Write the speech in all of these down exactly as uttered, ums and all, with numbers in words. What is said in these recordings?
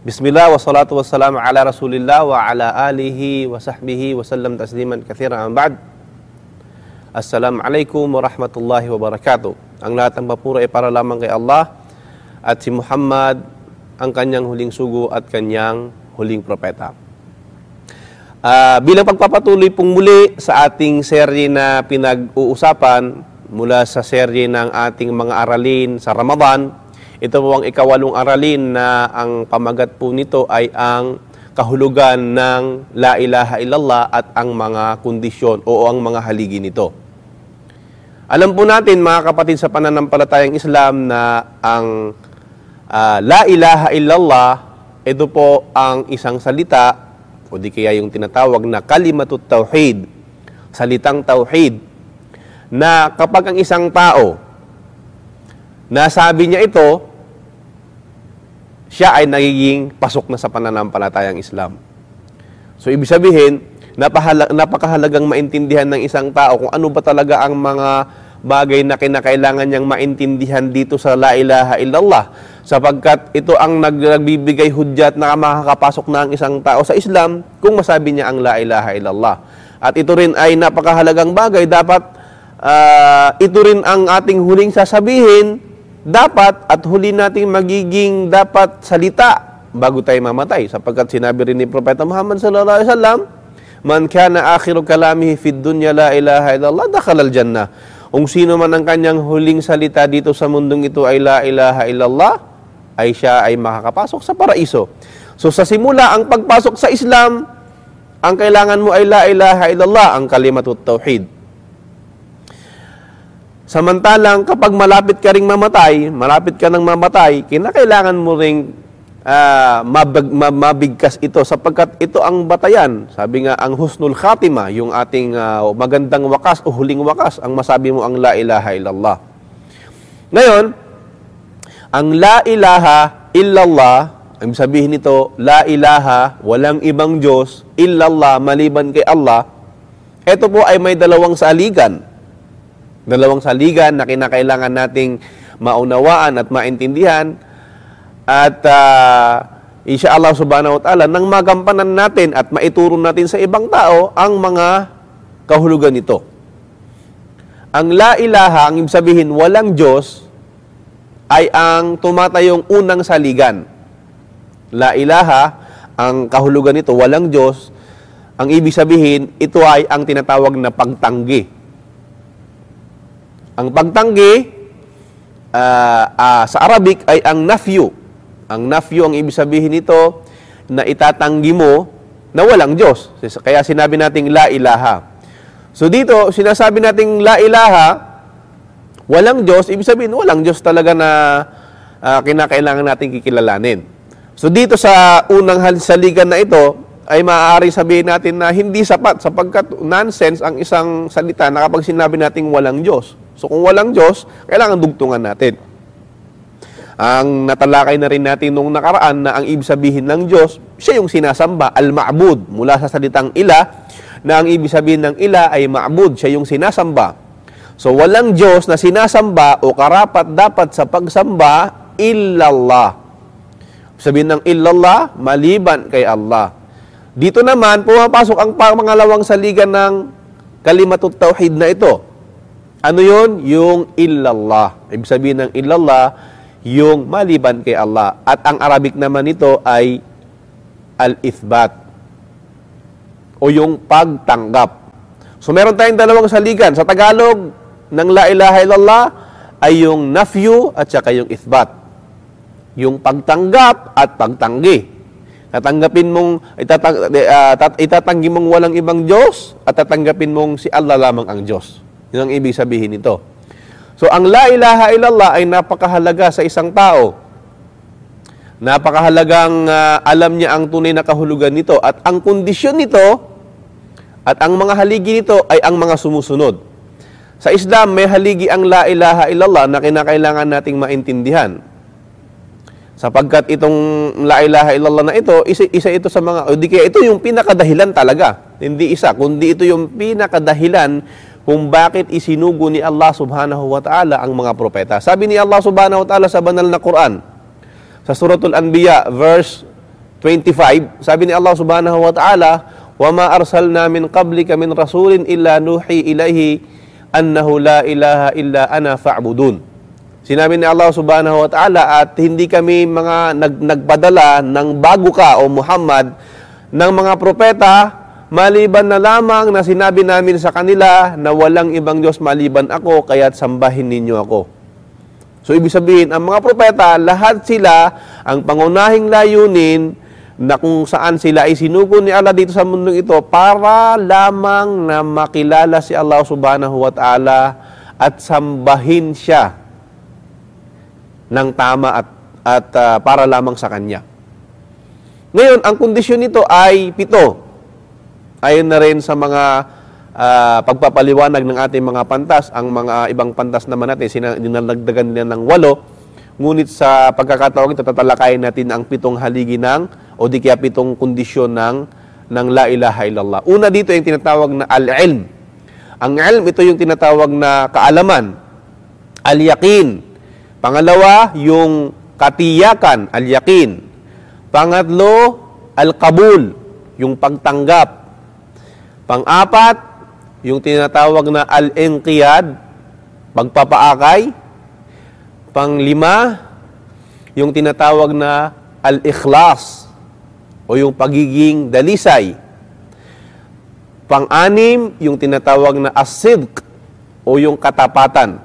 Bismillah wa salatu wa salam ala rasulillah wa ala alihi wa sahbihi wa sallam tasliman kathiran ang ba'd. Assalamualaikum warahmatullahi wabarakatuh. Ang lahat ng papuri ay para lamang kay Allah at si Muhammad ang kanyang huling sugo at kanyang huling propeta. Uh, bilang pagpapatuloy pong muli sa ating serye na pinag-uusapan mula sa serye ng ating mga aralin sa Ramadan, ito po ang ikawalong aralin na ang pamagat po nito ay ang kahulugan ng La ilaha illallah at ang mga kondisyon o ang mga haligi nito. Alam po natin mga kapatid sa pananampalatayang Islam na ang uh, La ilaha illallah, ito po ang isang salita o di kaya yung tinatawag na kalimatut tauhid, salitang tauhid, na kapag ang isang tao nasabi niya ito, siya ay nagiging pasok na sa pananampalatayang Islam. So, ibig sabihin, napahala, napakahalagang maintindihan ng isang tao kung ano ba talaga ang mga bagay na kinakailangan niyang maintindihan dito sa La ilaha illallah. Sapagkat ito ang nagbibigay hudyat na makakapasok na ang isang tao sa Islam kung masabi niya ang La ilaha illallah. At ito rin ay napakahalagang bagay. Dapat uh, ito rin ang ating huling sasabihin. Dapat at huli nating magiging dapat salita bago tayo mamatay. Sapagkat sinabi rin ni Propeta Muhammad sallallahu alaihi wasallam, "Man kana akhiru kalamihi fid dunya la ilaha illallah dakhala al-jannah." Kung sino man ang kanyang huling salita dito sa mundong ito ay la ilaha illallah, ay siya ay makakapasok sa paraiso. So sa simula ang pagpasok sa Islam, ang kailangan mo ay la ilaha illallah, ang kalimatut tauhid. Samantalang kapag malapit ka ring mamatay, malapit ka nang mamatay, kinakailangan mo ring uh, mabig, mabigkas ito sapagkat ito ang batayan. Sabi nga, ang husnul khatima, yung ating uh, magandang wakas o huling wakas, ang masabi mo ang la ilaha illallah. Ngayon, ang la ilaha illallah, ang sabihin nito, la ilaha, walang ibang Diyos, illallah, maliban kay Allah, ito po ay may dalawang saligan. Dalawang saligan na kinakailangan nating maunawaan at maintindihan at uh, insyaAllah subhanahu wa ta'ala nang magampanan natin at maituro natin sa ibang tao ang mga kahulugan nito. Ang la ilaha, ang ibig sabihin walang Diyos, ay ang tumatayong unang saligan. La ilaha, ang kahulugan nito walang Diyos, ang ibig sabihin ito ay ang tinatawag na pagtanggi. Ang pagtanggi uh, uh, sa Arabic ay ang nafyu. Ang nafyu, ang ibig sabihin nito na itatanggi mo na walang Diyos. Kaya sinabi nating la ilaha. So dito, sinasabi nating la ilaha, walang Diyos, ibig sabihin walang Diyos talaga na uh, kinakailangan nating kikilalanin. So dito sa unang saligan na ito, ay maaari sabihin natin na hindi sapat sapagkat nonsense ang isang salita na kapag sinabi nating walang Diyos. So kung walang Diyos, kailangan dugtungan natin. Ang natalakay na rin natin nung nakaraan na ang ibig sabihin ng Diyos, siya yung sinasamba, al-ma'bud, mula sa salitang ila, na ang ibig sabihin ng ila ay ma'bud, siya yung sinasamba. So walang Diyos na sinasamba o karapat dapat sa pagsamba, illallah. Sabihin ng illallah, maliban kay Allah. Dito naman, pumapasok ang pangalawang saligan ng kalimatut tauhid na ito. Ano yun? Yung illallah. Ibig sabihin ng illallah, yung maliban kay Allah. At ang Arabic naman nito ay al-ithbat o yung pagtanggap. So meron tayong dalawang saligan. Sa Tagalog, ng la ilaha illallah ay yung nafyu at saka yung ithbat. Yung pagtanggap at pagtanggi. Tatanggapin mong, itatang, uh, itatanggi mong walang ibang Diyos at tatanggapin mong si Allah lamang ang Diyos. Yun ang ibig sabihin nito. So, ang la ilaha illallah ay napakahalaga sa isang tao. Napakahalagang uh, alam niya ang tunay na kahulugan nito. At ang kondisyon nito, at ang mga haligi nito ay ang mga sumusunod. Sa Islam, may haligi ang la ilaha illallah na kinakailangan nating maintindihan. Sapagkat itong la ilaha illallah na ito, isa, isa ito sa mga, o di kaya ito yung pinakadahilan talaga. Hindi isa, kundi ito yung pinakadahilan kung bakit isinugo ni Allah subhanahu wa ta'ala ang mga propeta. Sabi ni Allah subhanahu wa ta'ala sa banal na Quran, sa Suratul Anbiya, verse twenty-five, sabi ni Allah subhanahu wa ta'ala, وَمَا أَرْسَلْنَا مِنْ قَبْلِكَ مِنْ رَسُولٍ إِلَّا نُوحِي إِلَيْهِ أَنَّهُ لَا إِلَهَ إِلَّا أَنَا فَاعْبُدُونَ. Sinabi ni Allah subhanahu wa ta'ala, at hindi kami mga nag, nagpadala ng bago ka o Muhammad ng mga propeta, maliban na lamang na sinabi namin sa kanila na walang ibang Diyos maliban ako, kaya't sambahin ninyo ako. So, ibig sabihin, ang mga propeta, lahat sila ang pangunahing layunin na kung saan sila ay sinugo ni Allah dito sa mundong ito para lamang na makilala si Allah subhanahu wa ta'ala at sambahin siya ng tama at, at uh, para lamang sa Kanya. Ngayon, ang kondisyon nito ay pito. Ayon na rin sa mga Uh, pagpapaliwanag ng ating mga pantas. Ang mga ibang pantas naman natin, dinalagdagan nila ng walo. Ngunit sa pagkakataong ito, tatalakayin natin ang pitong haligi ng, o di kaya pitong kondisyon ng, ng la ilaha illallah. Una dito yung tinatawag na al-ilm. Ang ilm, ito yung tinatawag na kaalaman. Al-yaqin. Pangalawa, yung katiyakan, al-yaqin. Pangatlo, al-qabul, yung pagtanggap. Pang-apat, yung tinatawag na al-inqiyad, pagpapaakay. Panglima, yung tinatawag na al-ikhlas, o yung pagiging dalisay. Pang-anim, yung tinatawag na as-sidq, o yung katapatan.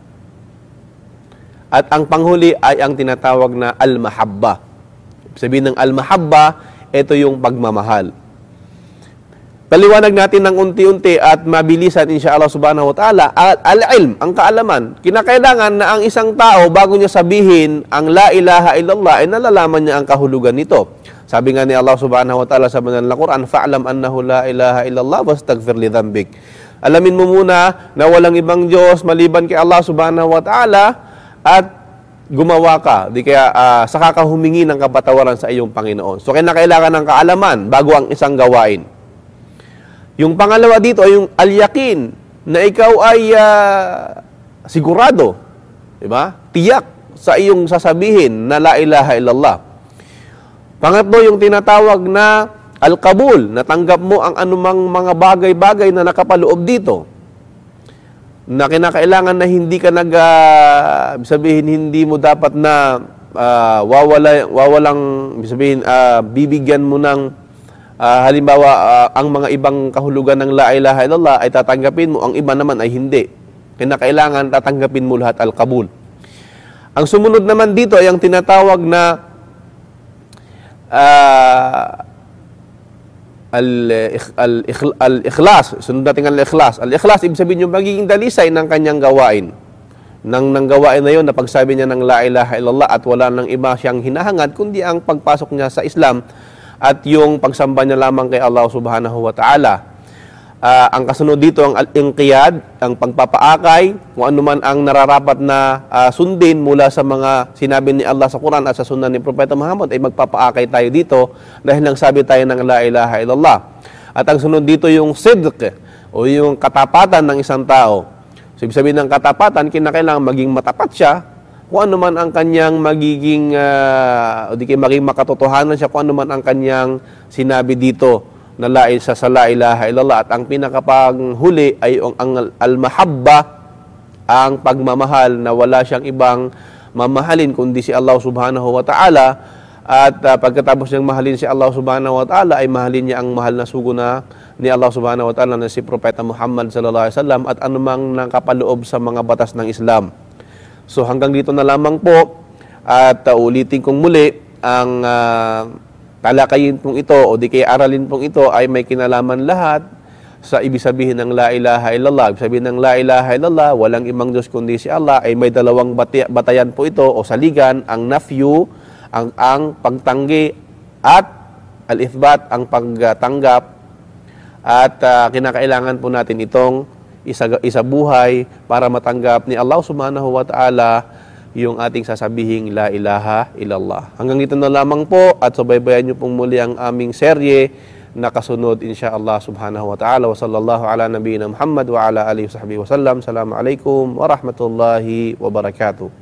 At ang panghuli ay ang tinatawag na al-mahabba. Sabihin ng al-mahabba, ito yung pagmamahal. Paliwanag natin ng unti-unti at mabilisan insyaAllah subhanahu wa ta'ala. Al-ilm, ang kaalaman. Kinakailangan na ang isang tao bago niya sabihin ang la ilaha illallah ay nalalaman niya ang kahulugan nito. Sabi nga ni Allah subhanahu wa ta'ala sa banal na Quran, fa'lam annahu la ilaha illallah wastaghfir li dhanbik. Alamin mo muna na walang ibang Diyos maliban kay Allah subhanahu wa ta'ala at gumawa ka. Di kaya uh, saka ka humingi ng kapatawaran sa iyong Panginoon. So kinakailangan ng kaalaman bago ang isang gawain. Yung pangalawa dito ay yung al-yaqin, na ikaw ay uh, sigurado, di ba? Tiyak sa iyong sasabihin na la ilaha illallah. Pangatlo, yung tinatawag na al-qabul, natanggap mo ang anumang mga bagay-bagay na nakapaloob dito. Na kinakailangan na hindi ka nag, uh, sabihin, hindi mo dapat na uh, wawala, wawalang, sabihin, uh, bibigyan mo ng Uh, halimbawa, uh, ang mga ibang kahulugan ng la ilaha illallah ay tatanggapin mo, ang iba naman ay hindi. Kinakailangan tatanggapin mo lahat al-qabul. Ang sumunod naman dito ay ang tinatawag na uh, al-ikhlas. Sunod natin ang al-ikhlas. Al-ikhlas, ibig sabihin yung magiging dalisay ng kanyang gawain. Nang nang gawain na yun, na pagsabi niya ng la ilaha illallah at wala nang iba siyang hinahangad, kundi ang pagpasok niya sa Islam at yung pagsamba niya lamang kay Allah subhanahu wa ta'ala. Uh, ang kasunod dito, ang al-inqiyad, ang pagpapaakay, kung ano man ang nararapat na uh, sundin mula sa mga sinabi ni Allah sa Quran at sa sunan ni Propeta Muhammad, ay magpapaakay tayo dito dahil nang sabi tayo ng la ilaha illallah. At ang sunod dito yung sidq, o yung katapatan ng isang tao. So, ibig sabihin ng katapatan, kinakailangan maging matapat siya, kung ano man ang kanyang magiging, uh, o di kayo maging makatotohanan siya, kung ano man ang kanyang sinabi dito na la isa sa la ilaha illallah. At ang pinakapanghuli ay ang, ang al-mahabba, ang pagmamahal na wala siyang ibang mamahalin kundi si Allah subhanahu wa ta'ala. At uh, pagkatapos niyang mahalin si Allah subhanahu wa ta'ala, ay mahalin niya ang mahal na sugo na ni Allah subhanahu wa ta'ala na si Propeta Muhammad sallallahu alaihi wasallam at anumang nakapaloob sa mga batas ng Islam. So hanggang dito na lamang po at uh, ulitin kong muli ang uh, talakayin pong ito o di kaya aralin pong ito ay may kinalaman lahat sa ibig sabihin ng la ilaha illallah. Ibig sabihin ng la ilaha illallah, walang ibang Diyos kundi si Allah, ay may dalawang bati- batayan po ito o saligan, ang nafyu, ang, ang pagtanggi at al-ithbat, ang pagtanggap. At uh, kinakailangan po natin itong isa, isa buhay para matanggap ni Allah subhanahu wa ta'ala yung ating sasabihing la ilaha illallah. Hanggang dito na lamang po at subaybayan niyo pong muli ang aming serye na kasunod insyaAllah subhanahu wa ta'ala. Wa sallallahu ala nabiyina Muhammad wa ala alihi wa sahbihi wa sallam. Assalamualaikum warahmatullahi wabarakatuh.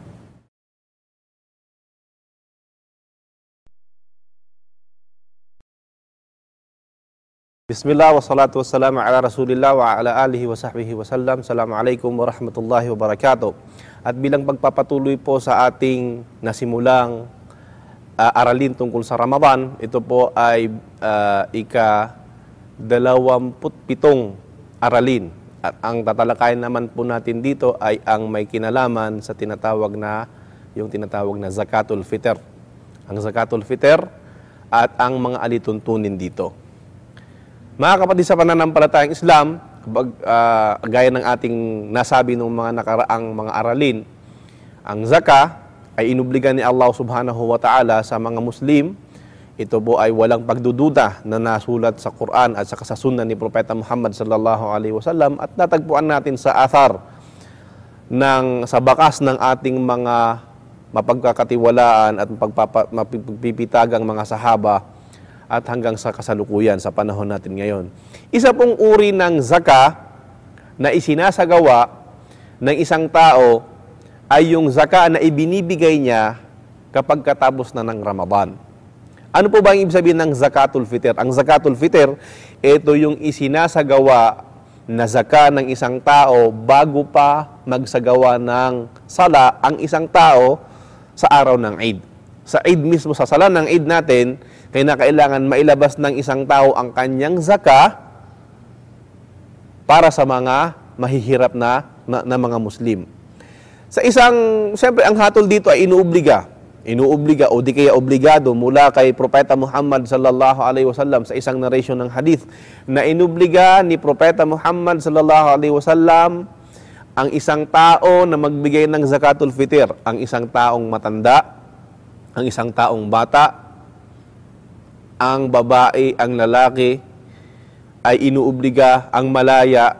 Bismillah wa salatu wa salamu ala Rasulillah wa ala alihi wa sahbihi wa sallam. Assalamualaikum warahmatullahi wabarakatuh. At bilang pagpapatuloy po sa ating nasimulang uh, aralin tungkol sa Ramadan, ito po ay uh, ika-dalawamput pitong aralin. At ang tatalakayin naman po natin dito ay ang may kinalaman sa tinatawag na, yung tinatawag na Zakatul Fitr. Ang Zakatul Fitr at ang mga alituntunin dito. Mga kapatid sa pananampalatayang Islam, kapag, uh, gaya ng ating nasabi ng mga nakaraang mga aralin, ang zaka ay inubligan ni Allah subhanahu wa ta'ala sa mga Muslim. Ito po ay walang pagdududa na nasulat sa Quran at sa kasasunnan ni Propeta Muhammad sallallahu alaihi wasallam at natagpuan natin sa athar ng, sa bakas ng ating mga mapagkakatiwalaan at mapagpipitagang mga sahaba at hanggang sa kasalukuyan sa panahon natin ngayon. Isa pong uri ng zaka na isinasagawa ng isang tao ay yung zaka na ibinibigay niya kapag katapos na ng Ramadan. Ano po ba ang ibig sabihin ng Zakatul Fitr? Ang Zakatul Fitr, ito yung isinasagawa na zaka ng isang tao bago pa magsagawa ng sala ang isang tao sa araw ng Eid. Sa Eid mismo, sa sala ng Eid natin, kaya kailangan mailabas ng isang tao ang kanyang zaka para sa mga mahihirap na, na, na mga Muslim. Sa isang, siyempre ang hatol dito ay inuobliga. Inuobliga o di kaya obligado mula kay Propeta Muhammad sallallahu alaihi wasallam sa isang narration ng hadith na inuobliga ni Propeta Muhammad sallallahu alaihi wasallam ang isang tao na magbigay ng Zakatul Fitr, ang isang taong matanda, ang isang taong bata, ang babae, ang lalaki, ay inuobliga, ang malaya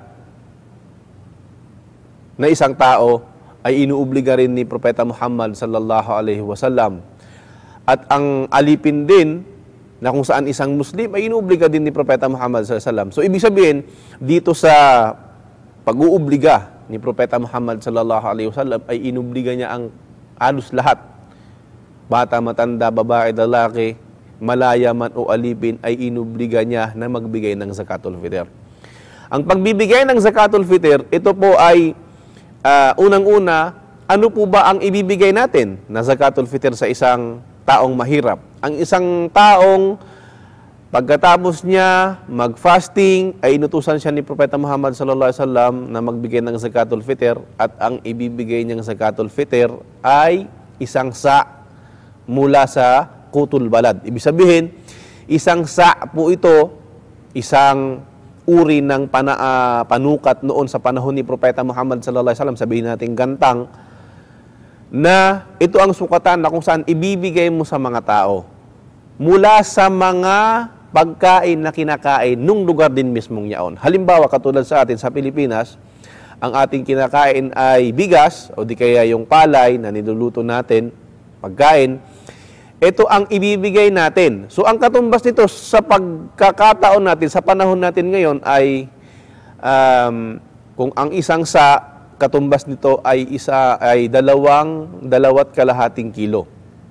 na isang tao ay inuobliga rin ni Propeta Muhammad sallallahu alaihi wasallam. At ang alipin din, na kung saan isang Muslim, ay inuobliga din ni Propeta Muhammad sallallahu alaihi wasallam. So, ibig sabihin, dito sa pag-uubliga ni Propeta Muhammad sallallahu alaihi wasallam, ay inuobliga niya ang halos lahat. Bata, matanda, babae, lalaki, malaya man o alipin, ay inubliga niya na magbigay ng Zakatul Fitr. Ang pagbibigay ng Zakatul Fitr, ito po ay uh, unang-una, ano po ba ang ibibigay natin na Zakatul Fitr sa isang taong mahirap? Ang isang taong pagkatapos niya mag-fasting, ay inutusan siya ni Propeta Muhammad sallallahu alaihi wasallam na magbigay ng Zakatul Fitr at ang ibibigay niyang Zakatul Fitr ay isang sa mula sa kutul balad. Ibig sabihin, isang sa po ito, isang uri ng pana, uh, panukat noon sa panahon ni Propeta Muhammad sallallahu alaihi wasallam, sabihin natin gantang, na ito ang sukatan na kung saan ibibigay mo sa mga tao mula sa mga pagkain na kinakain nung lugar din mismong yaon. Halimbawa, katulad sa atin sa Pilipinas, ang ating kinakain ay bigas o di kaya yung palay na niluluto natin, pagkain. Ito ang ibibigay natin. So, ang katumbas nito sa pagkakataon natin, sa panahon natin ngayon ay um, kung ang isang sa katumbas nito ay isa ay dalawang dalawat kalahating kilo.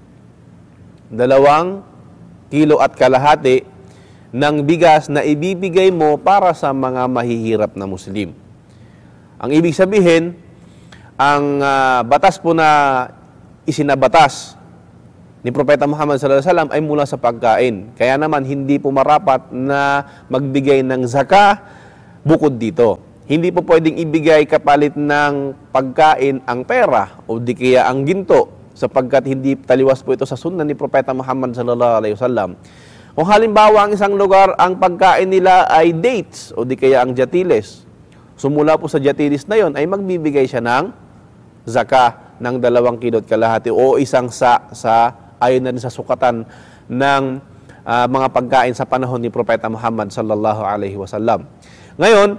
Dalawang kilo at kalahati ng bigas na ibibigay mo para sa mga mahihirap na Muslim. Ang ibig sabihin, ang uh, batas po na isinabatas ni Propeta Muhammad sallallahu alaihi wasallam ay mula sa pagkain. Kaya naman hindi po marapat na magbigay ng zaka bukod dito. Hindi po pwedeng ibigay kapalit ng pagkain ang pera o di kaya ang ginto sapagkat hindi taliwas po ito sa sunna ni Propeta Muhammad sallallahu alaihi wasallam. Kung halimbawa ang isang lugar ang pagkain nila ay dates o di kaya ang jatiles. Sumula po sa jatiles na yon ay magbibigay siya ng zaka ng dalawang kilot kalahati o isang sa sa ayon na rin sa sukatan ng uh, mga pagkain sa panahon ni Propeta Muhammad sallallahu alaihi wasallam. Ngayon,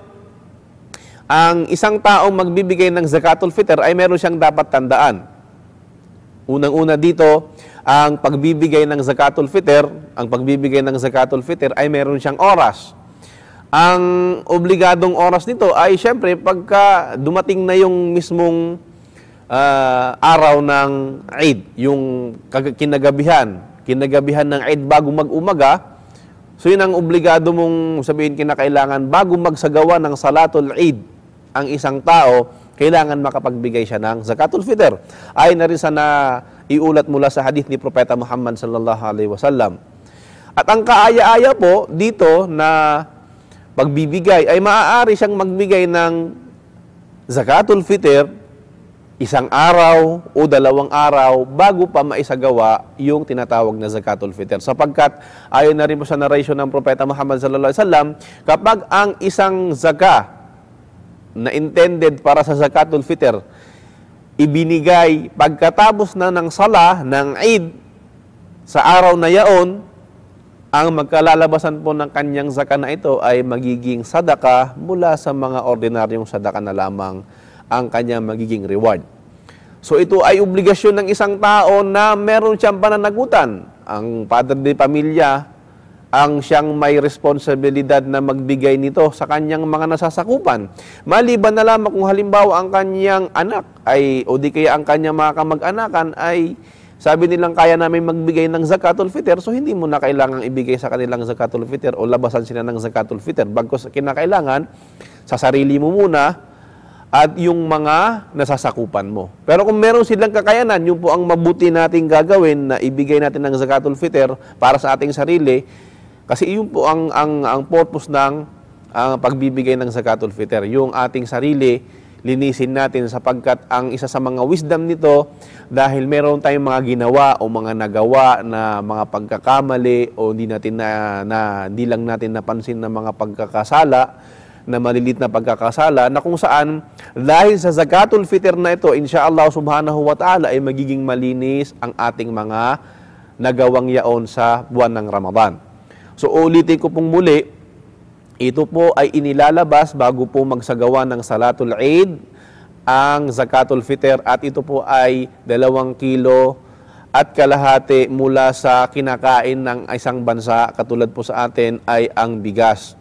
ang isang taong magbibigay ng Zakatul Fitr ay meron siyang dapat tandaan. Unang-una dito, ang pagbibigay ng Zakatul Fitr, ang pagbibigay ng Zakatul Fitr ay meron siyang oras. Ang obligadong oras nito ay syempre pagka dumating na yung mismong uh, araw ng Eid, yung kinagabihan, kinagabihan ng Eid bago mag-umaga, So yun ang obligado mong sabihin kinakailangan bago magsagawa ng Salatul Eid ang isang tao, kailangan makapagbigay siya ng Zakatul Fitr. Ayon na rin sa na iulat mula sa hadith ni Propeta Muhammad sallallahu alaihi wasallam. At ang kaaya-aya po dito na pagbibigay ay maaari siyang magbigay ng Zakatul Fitr isang araw o dalawang araw bago pa maisagawa yung tinatawag na Zakatul Fitr. Sapagkat ayon na rin po sa narration ng Propeta Muhammad sallallahu alaihi wasallam, kapag ang isang zaka na intended para sa Zakatul Fitr ibinigay pagkatapos na ng sala ng Eid sa araw na yaon, ang magkalalabasan po ng kanyang zaka na ito ay magiging sadaka mula sa mga ordinaryong sadaka na lamang ang kanyang magiging reward. So ito ay obligasyon ng isang tao na meron siyang pananagutan. Ang padre de pamilya ang siyang may responsibilidad na magbigay nito sa kanyang mga nasasakupan. Maliban na lamang kung halimbawa ang kanyang anak ay o di kaya ang kanyang mga kamag-anakan ay sabi nilang kaya namin magbigay ng Zakatul Fitr, so hindi mo na kailangang ibigay sa kanilang Zakatul Fitr o labasan sila ng Zakatul Fitr. Bagkus kinakailangan sa sarili mo muna at yung mga nasasakupan mo. Pero kung meron silang kakayanan, yun po ang mabuti nating gagawin na ibigay natin ng Zakatul Fitr para sa ating sarili, kasi yun po ang, ang, ang purpose ng ang pagbibigay ng Zakatul Fitr. Yung ating sarili, linisin natin sapagkat ang isa sa mga wisdom nito, dahil meron tayong mga ginawa o mga nagawa na mga pagkakamali o hindi natin na, na hindi lang natin napansin na mga pagkakasala, na malilit na pagkakasala, na kung saan dahil sa Zakatul Fitr na ito, insyaAllah subhanahu wa ta'ala ay magiging malinis ang ating mga nagawang yaon sa buwan ng Ramadan. So ulitin ko pong muli, ito po ay inilalabas bago po magsagawa ng Salatul Eid ang Zakatul Fitr, at ito po ay dalawang kilo at kalahati mula sa kinakain ng isang bansa, katulad po sa atin ay ang bigas.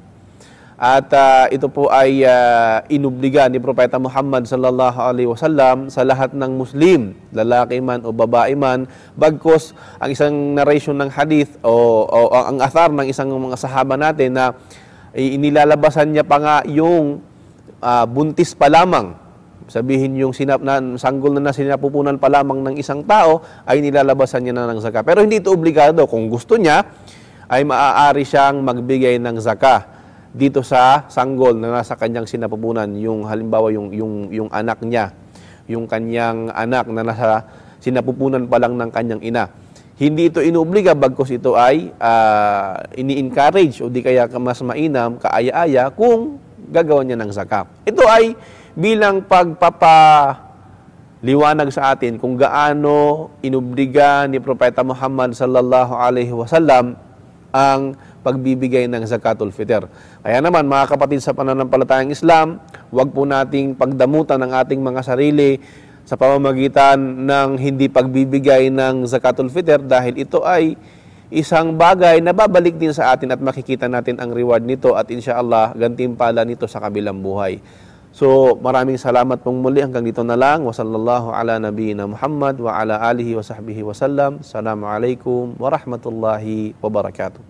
At uh, ito po ay uh, inubliga ni Propeta Muhammad sallallahu alaihi wasallam sa lahat ng Muslim, lalaki man o babae man, bagkus ang isang narration ng hadith o, o, o ang athar ng isang mga sahaba natin na inilalabasan niya pa nga yung uh, buntis pa lamang. Sabihin yung sinap na, sanggol na na sinapupunan pa lamang ng isang tao ay nilalabasan niya na ng zaka. Pero hindi ito obligado. Kung gusto niya, ay maaari siyang magbigay ng zaka dito sa sanggol na nasa kanyang sinapupunan, yung halimbawa yung yung yung anak niya, yung kanyang anak na nasa sinapupunan pa lang ng kanyang ina. Hindi ito inuobliga, bagkus ito ay uh, ini-encourage o di kaya mas mainam, kaaya-aya kung gagawa niya ng zakah. Ito ay bilang pagpapaliwanag sa atin kung gaano inubliga ni Propeta Muhammad sallallahu alaihi wasallam ang pagbibigay ng Zakatul Fitr. Kaya naman, mga kapatid sa pananampalatayang Islam, huwag po nating pagdamutan ng ating mga sarili sa pamamagitan ng hindi pagbibigay ng Zakatul Fitr, dahil ito ay isang bagay na babalik din sa atin at makikita natin ang reward nito at insyaallah gantimpala nito sa kabilang buhay. So, maraming salamat pong muli. Hanggang dito na lang. Wa sallallahu ala nabiyina Muhammad wa ala alihi wa sahbihi wa sallam. Assalamualaikum warahmatullahi wabarakatuh.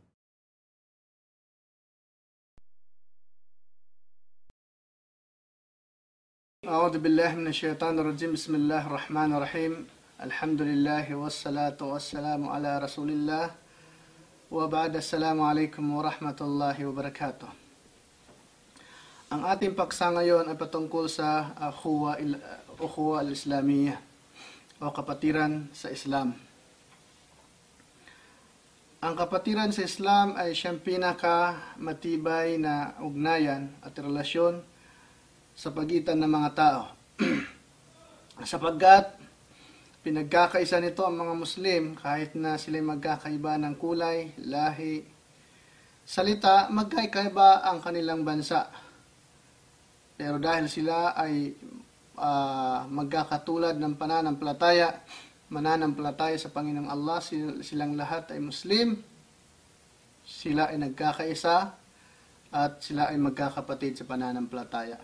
أعوذ بالله من الشيطان الرجيم بسم الله الرحمن الرحيم الحمد لله والصلاة والسلام على رسول الله وبعد السلام عليكم ورحمة الله وبركاته. Ang ating paksa ngayon ay patungkol sa ukhuwa ukhuwa al-Islamiyya o kapatiran sa Islam. Ang kapatiran sa Islam ay siyang pinaka matibay na ugnayan at relasyon sa pagitan ng mga tao. Sapagkat pinagkakaisa nito ang mga Muslim kahit na sila'y magkakaiba ng kulay, lahi, salita, magkakaiba ang kanilang bansa. Pero dahil sila ay uh, magkakatulad ng pananampalataya, mananampalataya sa Panginoong Allah, silang lahat ay Muslim, sila ay nagkakaisa at sila ay magkakapatid sa pananampalataya.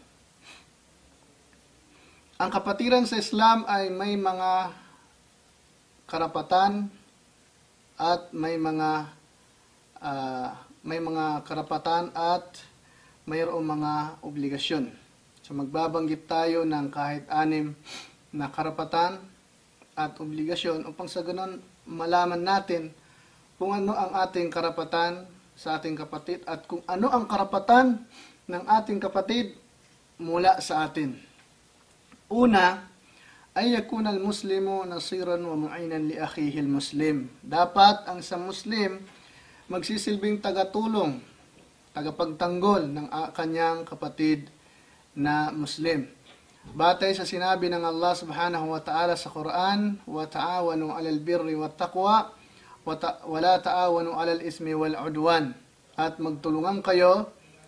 Ang kapatiran sa Islam ay may mga karapatan at may mga uh, may mga karapatan at mayroong mga obligasyon. So magbabanggit tayo ng kahit anim na karapatan at obligasyon upang sa ganun malaman natin kung ano ang ating karapatan sa ating kapatid at kung ano ang karapatan ng ating kapatid mula sa atin. Una, ay yakuna al-muslimu nasiran wa mu'inan li akhihi al-muslim. Dapat ang isang Muslim magsisilbing tagatulong, tagapagtanggol ng kanyang kapatid na Muslim. Batay sa sinabi ng Allah subhanahu wa ta'ala sa Quran, wa ta'awanu 'alal birri wat taqwa wa ta- la ta'awanu 'alal ismi wal 'udwan. At magtulungan kayo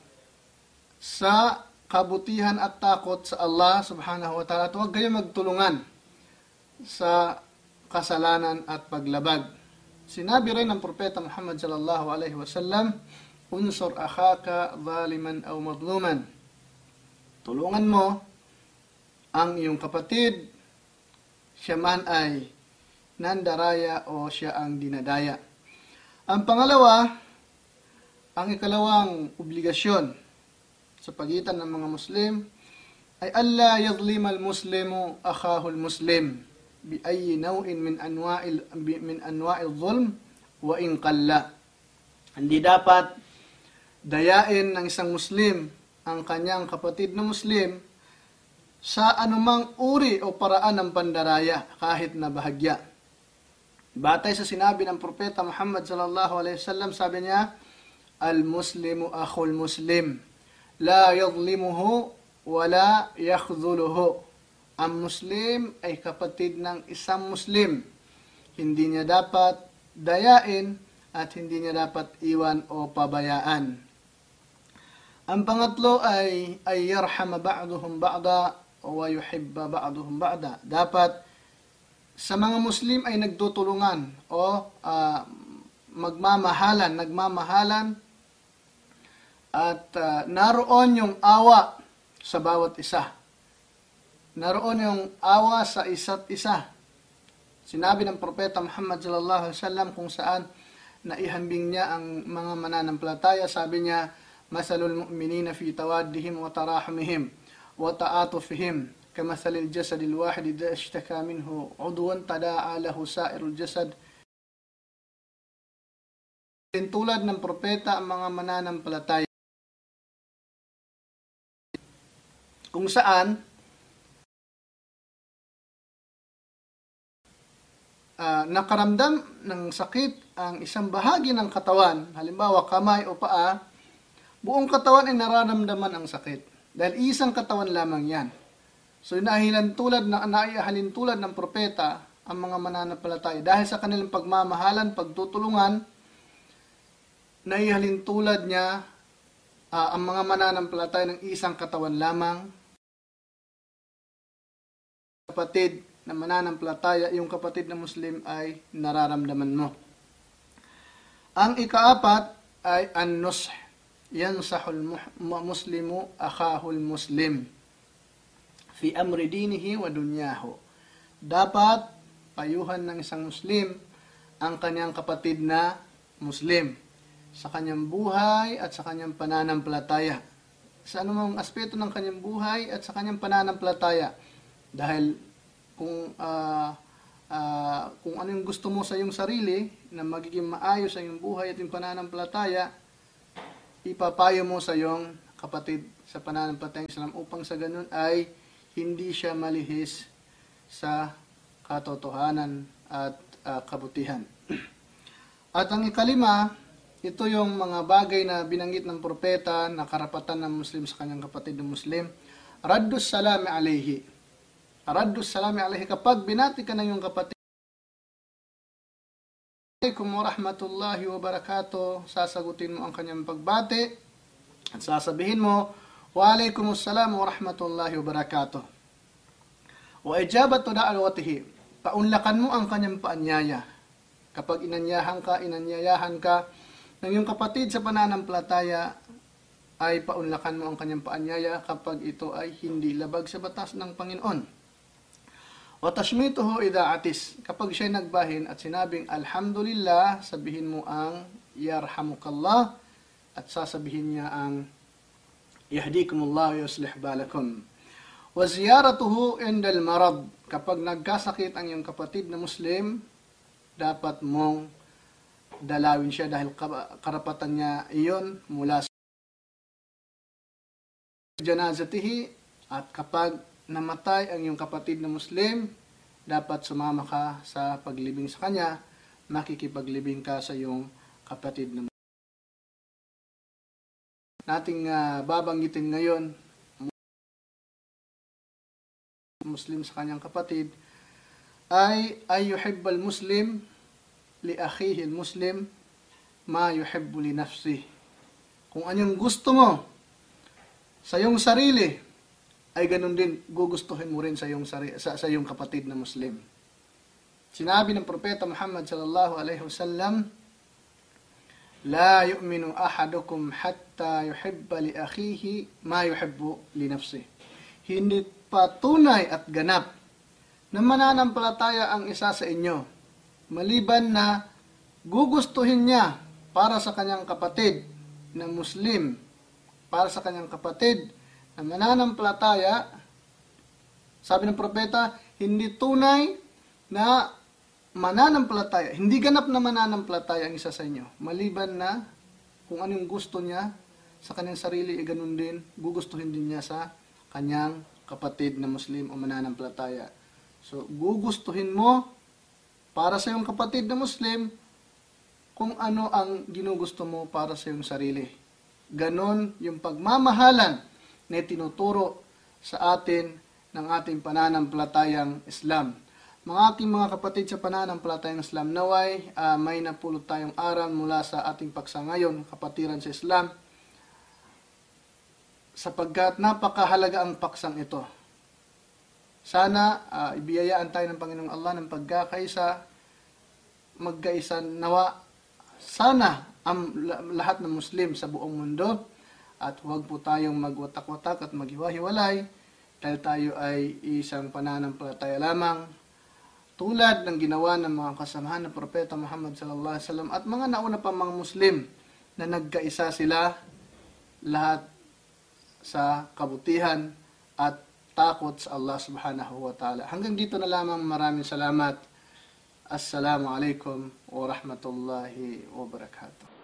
sa kabutihan at takot sa Allah subhanahu wa ta'ala at huwag kayo magtulungan sa kasalanan at paglabag. Sinabi rin ng Propeta Muhammad sallallahu alaihi wasallam, unsur akhaka zaliman aw madluman. Tulungan mo ang iyong kapatid, siya man ay nandaraya o siya ang dinadaya. Ang pangalawa, ang ikalawang obligasyon sa pagitan ng mga Muslim ay alla yadhlima al-muslimu akhahu al-muslim bi ayyi naw'in min anwa'il min anwa'il dhulm wa in qalla. Hindi dapat dayain ng isang Muslim ang kanyang kapatid na Muslim sa anumang uri o paraan ng pandaraya kahit na bahagya. Batay sa sinabi ng Propeta Muhammad sallallahu alaihi wasallam, sabi niya, al-muslimu akhul muslim la yadhlimuhu wa la yakhdhuluhu. Ang Muslim ay kapatid ng isang Muslim. Hindi niya dapat dayain at hindi niya dapat iwan o pabayaan. Ang pangatlo ay ay yarhama ba'duhum ba'da wa yuhibba ba'duhum ba'da. Dapat sa mga Muslim ay nagtutulungan o uh, magmamahalan, nagmamahalan at uh, naroon yung awa sa bawat isa. Naroon yung awa sa isa't isa. Sinabi ng Propeta Muhammad sallallahu alaihi wasallam kung saan naihambing niya ang mga mananampalataya, sabi niya, masalul mu'minina fi tawaddihim wa tarahumihim wa ta'atufihim kamathalil jasadil wahid idha ishtaka minhu 'udwan tada'a lahu sa'irul jasad. Tulad ng propeta ang mga mananampalataya kung saan uh, nakaramdam ng sakit ang isang bahagi ng katawan, halimbawa kamay o paa, buong katawan ay nararamdaman ang sakit. Dahil isang katawan lamang yan. So naihalin tulad, na, naihalin tulad ng propeta ang mga mananampalataya. Dahil sa kanilang pagmamahalan, pagtutulungan, naihalin tulad niya uh, ang mga mananampalataya ng isang katawan lamang. Kapatid na mananampalataya, yung kapatid na Muslim ay nararamdaman mo. Ang ikaapat ay an-nush. Yansahul muslimu akhahul muslim fi amri dinihi wa dunyahu. Dapat payuhan ng isang Muslim ang kanyang kapatid na Muslim sa kanyang buhay at sa kanyang pananampalataya. Sa anumang aspeto ng kanyang buhay at sa kanyang pananampalataya. Dahil kung uh, uh, kung ano yung gusto mo sa iyong sarili na magiging maayos sa iyong buhay at iyong pananampalataya, ipapayo mo sa iyong kapatid sa pananampalatayang Islam upang sa ganun ay hindi siya malihis sa katotohanan at uh, kabutihan. At ang ikalima, ito yung mga bagay na binanggit ng propeta na karapatan ng Muslim sa kanyang kapatid na Muslim. Raddus salami alayhi. Raddus salami alayhi, kapag binati ka ng iyong kapatid, Assalamualaikum warahmatullahi wabarakatuh, sasagutin mo ang kanyang pagbati at sasabihin mo, Waalaikumsalam warahmatullahi wabarakatuh. Wa ijabatu da'watihi, paunlakan mo ang kanyang paanyaya. Kapag inanyahan ka, inanyayahan ka ng iyong kapatid sa pananampalataya, ay paunlakan mo ang kanyang paanyaya kapag ito ay hindi labag sa batas ng Panginoon. Wa tashmituhu idha atis, kapag siya'y nagbahin at sinabing alhamdulillah, sabihin mo ang yarhamukallah, at sasabihin niya ang yahdikumullah wa yuslih balakum. Wa ziyaratuhu indal marad, kapag nagkasakit ang iyong kapatid na Muslim, dapat mong dalawin siya dahil karapatan niya iyon mula sa janazatihi. At kapag namatay ang iyong kapatid na Muslim, dapat sumama ka sa paglibing sa kanya, makikipaglibing ka sa iyong kapatid na Muslim. Nating uh, babanggitin ngayon Muslim sa kanyang kapatid ay ay yuhibbal muslim li akhihi muslim ma yuhibbu li nafsihi. Kung anong gusto mo sa iyong sarili, ay ganun din gugustuhin mo rin sa iyong, sari, sa, sa iyong kapatid na Muslim. Sinabi ng Propeta Muhammad sallallahu alaihi wasallam, la yu'minu ahadukum hatta yuhibba li akhihi ma yuhibbu li nafsihi. Hindi pa tunay at ganap na mananampalataya ang isa sa inyo, maliban na gugustuhin niya para sa kanyang kapatid na Muslim, para sa kanyang kapatid na mananampalataya. Sabi ng propeta, hindi tunay na mananampalataya, hindi ganap na mananampalataya ang isa sa inyo, maliban na kung anong gusto niya sa kanyang sarili, e ganun din, gugustuhin din niya sa kanyang kapatid na Muslim o mananampalataya. So, gugustuhin mo para sa iyong kapatid na Muslim kung ano ang ginugusto mo para sa iyong sarili. Ganon yung pagmamahalan na tinuturo sa atin ng ating pananampalatayang Islam. Mga aking mga kapatid sa pananampalatayang Islam, naway uh, may napulot tayong aral mula sa ating paksa ngayon, kapatiran sa Islam, sapagkat napakahalaga ang paksang ito. Sana uh, ibiyayaan tayo ng Panginoong Allah ng pagkakaisa, magkaisa nawa. Sana ang lahat ng Muslim sa buong mundo, at huwag po tayong magwatak-watak at maghiwa-hiwalay dahil tayo ay isang pananampalataya lamang, tulad ng ginawa ng mga kasamahan ng Propeta Muhammad sallallahu alaihi wasallam at mga nauna pa mga Muslim na nagkaisa sila lahat sa kabutihan at takot sa Allah subhanahu wa ta'ala. Hanggang dito na lamang, maraming salamat. Assalamu alaikum wa rahmatullahi wa barakatuh.